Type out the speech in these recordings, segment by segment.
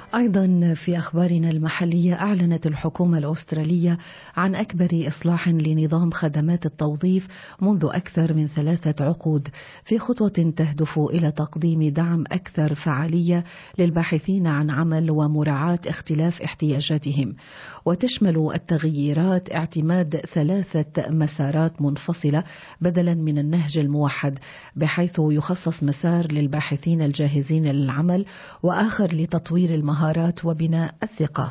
أيضا في أخبارنا المحلية، أعلنت الحكومة الأسترالية عن أكبر إصلاح لنظام خدمات التوظيف منذ أكثر من 3 عقود، في خطوة تهدف إلى تقديم دعم أكثر فعالية للباحثين عن عمل ومراعاة اختلاف احتياجاتهم. وتشمل التغييرات اعتماد 3 مسارات منفصلة بدلا من النهج الموحد، بحيث يخصص مسار للباحثين الجاهزين للعمل، وآخر لتطوير المهارات وبناء الثقة،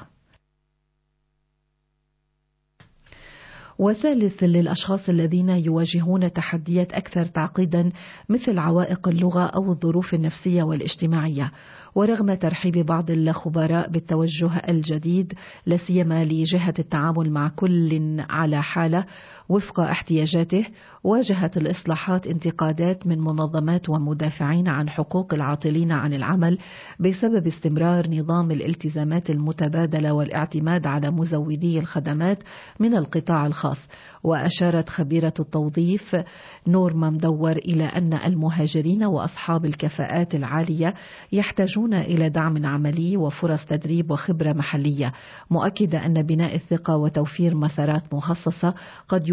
وثالث للأشخاص الذين يواجهون تحديات أكثر تعقيدا مثل عوائق اللغة أو الظروف النفسية والاجتماعية. ورغم ترحيب بعض الخبراء بالتوجه الجديد، لا سيما لجهة التعامل مع كل على حالة وفق احتياجاته، واجهت الإصلاحات انتقادات من منظمات ومدافعين عن حقوق العاطلين عن العمل بسبب استمرار نظام الالتزامات المتبادلة والاعتماد على مزودي الخدمات من القطاع الخاص. وأشارت خبيرة التوظيف نورما مدور إلى أن المهاجرين وأصحاب الكفاءات العالية يحتاجون إلى دعم عملي وفرص تدريب وخبرة محلية، مؤكدة أن بناء الثقة وتوفير مسارات مخصصة قد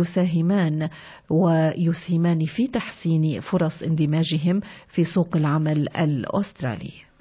يسهمان في تحسين فرص اندماجهم في سوق العمل الأسترالي.